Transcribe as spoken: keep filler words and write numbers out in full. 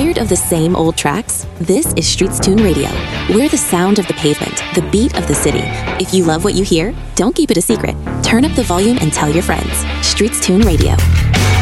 Tired of the same old tracks? This is Streets Tune Radio. We're the sound of the pavement, the beat of the city. If you love what you hear, don't keep it a secret. Turn up the volume and tell your friends. Streets Tune Radio.